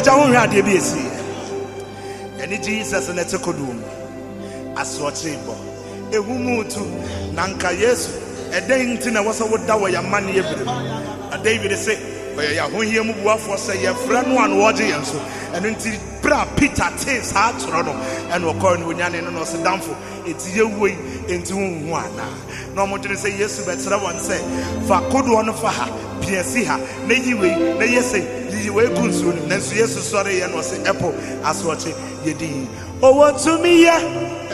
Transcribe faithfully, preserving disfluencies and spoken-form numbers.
Meja won hwa de bi esi. Eni Jesus na te kodum. Asoche bo. Ehumu tu nanka Yesu. Eden nti na wasa woda wo ya mane ebere. David say, "Oya ya ho hie mu buafo say ye fra no an wo je yenso." Eno nti bra Peter tes ha toro no. Eno ko no nyane no no se damfo. Eti ye woi enti hu ana. No mo tiri say Yesu betra won say, "Fa kodo no fa ha, piesi ha, na yiwe, na yese, yiwe kunsu no." Nanso Yesu sori ye no say, "Epo asoche ye di." "Oh what to me ya?"